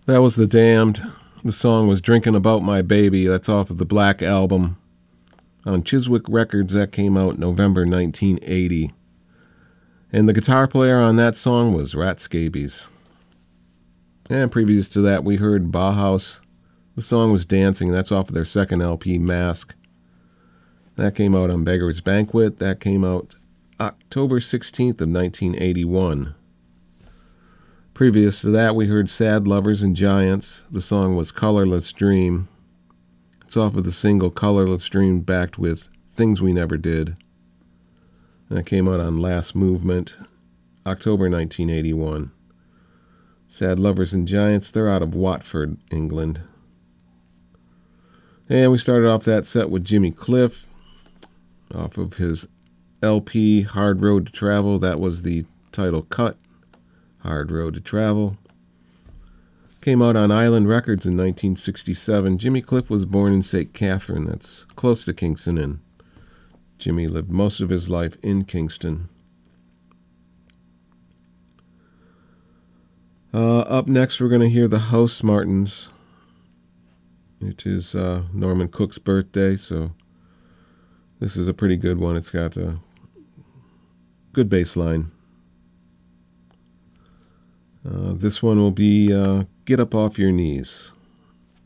That was The Damned. The song was Drinking About My Baby. That's off of the Black Album on Chiswick Records. That came out November 1980. And the guitar player on that song was Rat Scabies. And previous to that, we heard Bauhaus. The song was Dancing. That's off of their second LP, Mask. That came out on Beggar's Banquet. That came out October 16th of 1981. Previous to that, we heard Sad Lovers and Giants. The song was Colorless Dream. It's off of the single Colorless Dream, backed with Things We Never Did. And that came out on Last Movement, October 1981. Sad Lovers and Giants, they're out of Watford, England. And we started off that set with Jimmy Cliff, off of his LP, Hard Road to Travel. That was the title cut, Hard Road to Travel. Came out on Island Records in 1967. Jimmy Cliff was born in St. Catherine, that's close to Kingston, and Jimmy lived most of his life in Kingston. Up next, we're going to hear the House Martins. It is Norman Cook's birthday, so this is a pretty good one. It's got a good bass line. This one will be Get Up Off Your Knees.